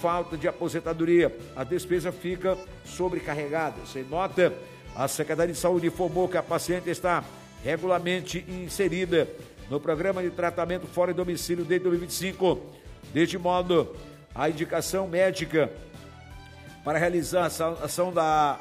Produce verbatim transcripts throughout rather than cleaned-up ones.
falta de aposentadoria. A despesa fica sobrecarregada. Sem nota, a Secretaria de Saúde informou que a paciente está regularmente inserida no programa de tratamento fora de domicílio desde dois mil e vinte e cinco. Deste modo, a indicação médica para realizar a ação da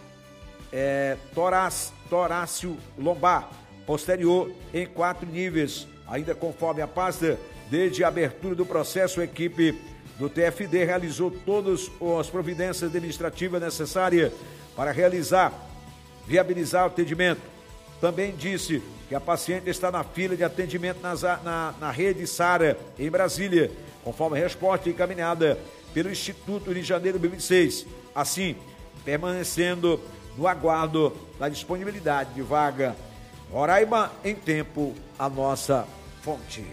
é, torácico torácio lombar posterior em quatro níveis. Ainda conforme a pasta, desde a abertura do processo, a equipe do T F D realizou todas as providências administrativas necessárias para realizar, viabilizar o atendimento. Também disse que a paciente está na fila de atendimento nas, na, na rede Sara, em Brasília, conforme a resposta encaminhada pelo Instituto de janeiro de dois mil e vinte e seis. Assim, permanecendo no aguardo da disponibilidade de vaga. Roraima em tempo, a nossa fonte.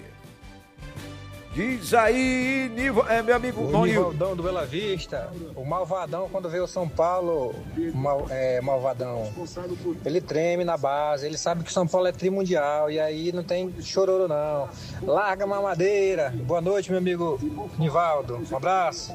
Diz aí, Nivo, é, meu amigo o Nivaldão do Bela Vista, o malvadão, quando vê o São Paulo, mal, é, malvadão, ele treme na base, ele sabe que o São Paulo é trimundial, e aí não tem chororo não. Larga a mamadeira. Boa noite, meu amigo Nivaldo, um abraço.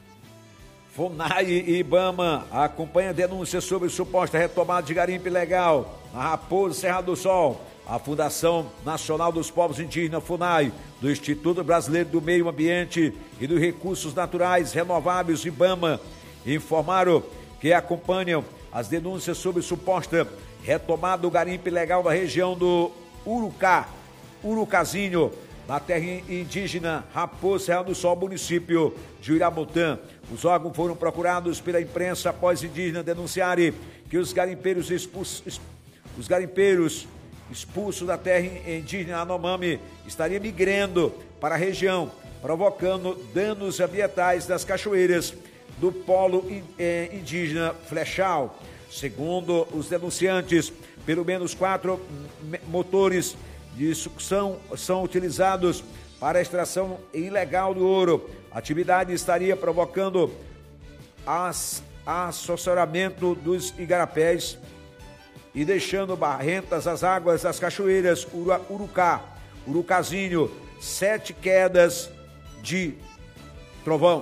FUNAI e IBAMA acompanha denúncias sobre suposta retomada de garimpo ilegal na Raposa Serra do Sol. A Fundação Nacional dos Povos Indígenas, FUNAI, do Instituto Brasileiro do Meio Ambiente e dos Recursos Naturais Renováveis, IBAMA, informaram que acompanham as denúncias sobre suposta retomada do garimpo ilegal na região do Urucá, Urucazinho, na terra indígena Raposa Serra do Sol, município de Uiraputã. Os órgãos foram procurados pela imprensa após indígenas denunciarem que os garimpeiros expulsos, os garimpeiros expulsos da terra indígena Anomami estariam migrando para a região, provocando danos ambientais das cachoeiras do polo indígena Flechal. Segundo os denunciantes, pelo menos quatro motores de sucção são utilizados para a extração ilegal do ouro. A atividade estaria provocando as, assessoramento dos igarapés e deixando barrentas as águas das cachoeiras Urucá, Urucazinho, sete quedas de trovão.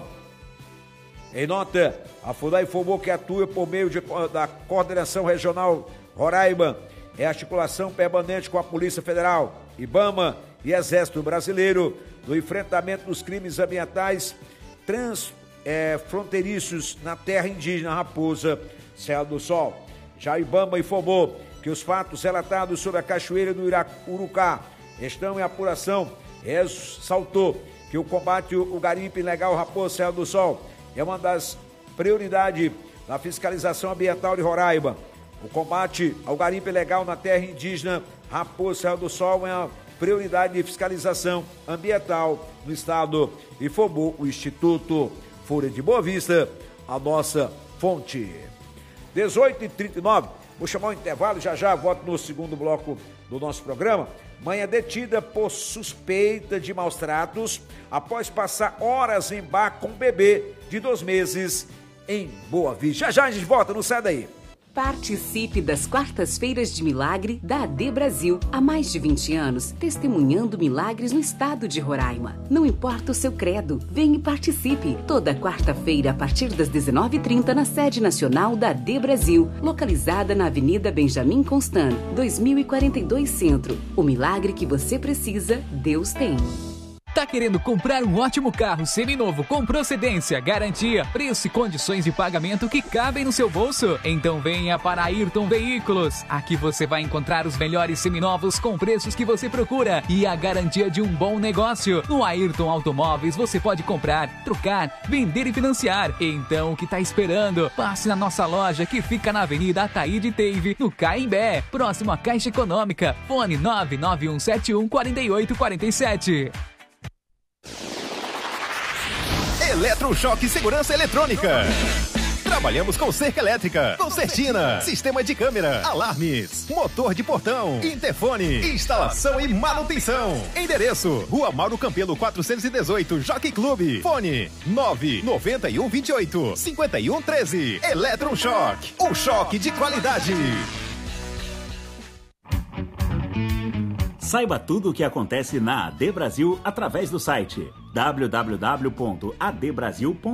Em nota, a FUNAI informou que atua por meio de, da Coordenação Regional Roraima, é articulação permanente com a Polícia Federal, IBAMA e Exército Brasileiro no enfrentamento dos crimes ambientais transfronteiriços é, na terra indígena Raposa Serra do Sol. Já a IBAMA informou que os fatos relatados sobre a cachoeira do Urucá estão em apuração. Ressaltou que o combate ao garimpo ilegal Raposa Serra do Sol é uma das prioridades da fiscalização ambiental de Roraima. O combate ao garimpo ilegal na terra indígena Raposa Serra do Sol é uma prioridade de fiscalização ambiental no estado, informou o Instituto Folha de Boa Vista, a nossa fonte. dezoito e trinta e nove, vou chamar um intervalo, já já volto no segundo bloco do nosso programa. Mãe é detida por suspeita de maus tratos após passar horas em bar com bebê de dois meses em Boa Vista. Já já a gente volta, não sai daí. Participe das Quartas-feiras de Milagre da A D Brasil. Há mais de vinte anos, testemunhando milagres no estado de Roraima. Não importa o seu credo, venha e participe. Toda quarta-feira, a partir das dezenove e trinta, na sede nacional da A D Brasil, localizada na Avenida Benjamin Constant, dois mil e quarenta e dois Centro. O milagre que você precisa, Deus tem. Tá querendo comprar um ótimo carro seminovo com procedência, garantia, preço e condições de pagamento que cabem no seu bolso? Então venha para a Ayrton Veículos. Aqui você vai encontrar os melhores seminovos com preços que você procura e a garantia de um bom negócio. No Ayrton Automóveis você pode comprar, trocar, vender e financiar. Então o que tá esperando? Passe na nossa loja que fica na Avenida Ataíde Teive, no Caimbé, próximo à Caixa Econômica. Fone nove nove um sete um quatro oito quatro sete. Eletrochoque Segurança Eletrônica. Trabalhamos com cerca elétrica, concertina, sistema de câmera, alarmes, motor de portão, interfone, instalação e manutenção. Endereço: Rua Mauro Campelo quatrocentos e dezoito, Jockey Clube. Fone nove nove um dois oito cinco um um três. Eletrochoque, o choque de qualidade. Saiba tudo o que acontece na A D Brasil através do site w w w ponto a d brasil ponto com.